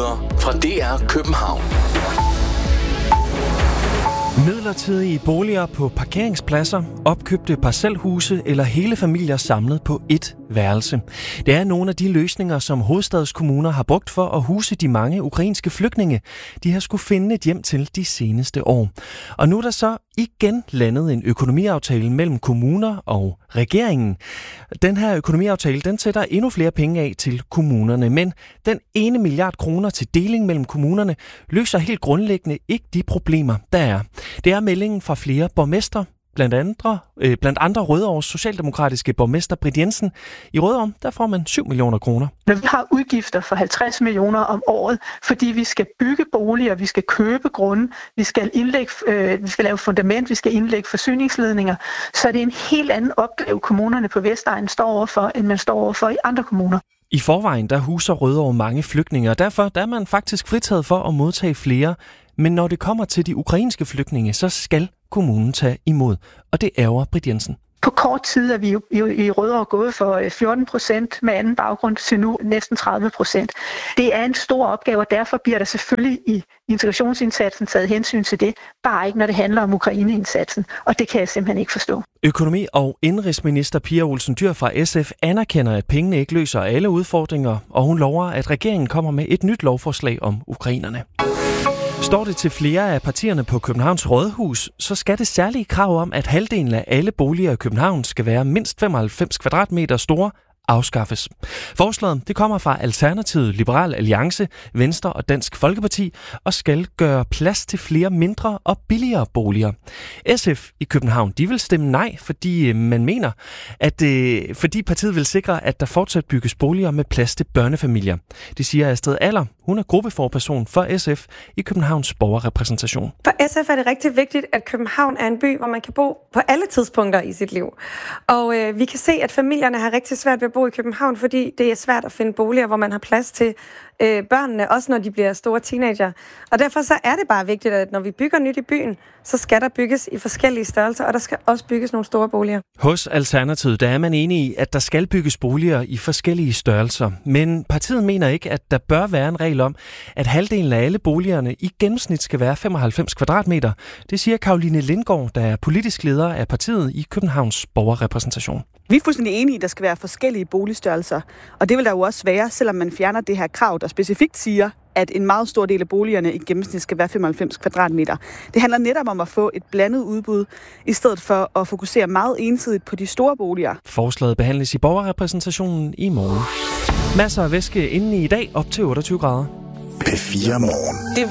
nyheder fra DR København. Midlertidige boliger på parkeringspladser, opkøbte parcelhuse eller hele familier samlet på ét værelse. Det er nogle af de løsninger, som hovedstadskommuner har brugt for at huse de mange ukrainske flygtninge, de har skulle finde et hjem til de seneste år. Og nu er der så igen landet en økonomiaftale mellem kommuner og regeringen. Den her økonomiaftale, den sætter endnu flere penge af til kommunerne, men den 1 milliard kroner til deling mellem kommunerne løser helt grundlæggende ikke de problemer, der er. Det er meldingen fra flere borgmestre, blandt andre Rødovres socialdemokratiske borgmester Britt Jensen. I Rødovre, der får man 7 millioner kroner. Når vi har udgifter for 50 millioner om året, fordi vi skal bygge boliger, vi skal købe grunde, vi skal lave fundament, vi skal indlægge forsyningsledninger, så er det en helt anden opgave, kommunerne på Vestegnen står overfor, end man står overfor i andre kommuner. I forvejen, der huser Rødovre mange flygtninge, og derfor der er man faktisk fritaget for at modtage flere. Men når det kommer til de ukrainske flygtninge, så skal kommunen tage imod. Og det ærger Britt Jensen. På kort tid er vi jo i Rødovre gået for 14% med anden baggrund til nu næsten 30%. Det er en stor opgave, og derfor bliver der selvfølgelig i integrationsindsatsen taget hensyn til det, bare ikke når det handler om Ukraine-indsatsen, og det kan jeg simpelthen ikke forstå. Økonomi- og indenrigsminister Pia Olsen Dyhr fra SF anerkender, at pengene ikke løser alle udfordringer, og hun lover, at regeringen kommer med et nyt lovforslag om ukrainerne. Står det til flere af partierne på Københavns Rådhus, så skal det særlige krav om, at halvdelen af alle boliger i København skal være mindst 95 kvadratmeter store, afskaffes. Forslaget det kommer fra Alternativet, Liberal Alliance, Venstre og Dansk Folkeparti og skal gøre plads til flere mindre og billigere boliger. SF i København de vil stemme nej, fordi man mener, at fordi partiet vil sikre, at der fortsat bygges boliger med plads til børnefamilier. Det siger Astrid Aller. Hun er gruppeforperson for SF i Københavns borgerrepræsentation. For SF er det rigtig vigtigt, at København er en by, hvor man kan bo på alle tidspunkter i sit liv. Og vi kan se, at familierne har rigtig svært ved at bo i København, fordi det er svært at finde boliger, hvor man har plads til børnene, også når de bliver store teenager. Og derfor så er det bare vigtigt, at når vi bygger nyt i byen, så skal der bygges i forskellige størrelser, og der skal også bygges nogle store boliger. Hos Alternativet, der er man enig i, at der skal bygges boliger i forskellige størrelser. Men partiet mener ikke, at der bør være en regel om, at halvdelen af alle boligerne i gennemsnit skal være 95 kvadratmeter. Det siger Caroline Lindgaard, der er politisk leder af partiet i Københavns borgerrepræsentation. Vi er fuldstændig enige i, at der skal være forskellige boligstørrelser, og det vil der jo også være, selvom man fjerner det her krav, der specifikt siger, at en meget stor del af boligerne i gennemsnit skal være 95 kvadratmeter. Det handler netop om at få et blandet udbud, i stedet for at fokusere meget ensidigt på de store boliger. Forslaget behandles i borgerrepræsentationen i morgen. Masser af væske inde i dag op til 28 grader. P4 Morgen. Det